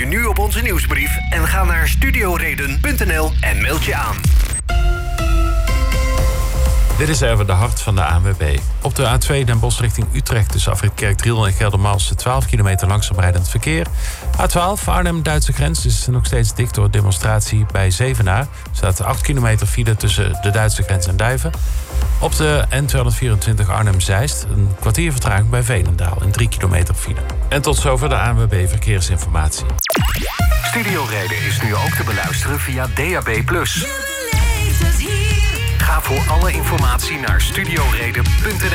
je nu op onze nieuwsbrief en ga naar studioreden.nl en meld je aan. Dit is even de hart van de ANWB. Op de A2 Den Bosch richting Utrecht tussen afrit Kerkdriel en Geldermalsen 12 kilometer langzaam rijdend verkeer. A12 Arnhem-Duitse grens is nog steeds dik door demonstratie bij Zevenaar. Er staat 8 kilometer file tussen de Duitse grens en Duiven. Op de N224 Arnhem-Zeist een kwartier vertraging bij Veenendaal en 3 kilometer file. En tot zover de ANWB Verkeersinformatie. Studio Reden is nu ook te beluisteren via DAB+. Ga voor alle informatie naar studioreden.nl.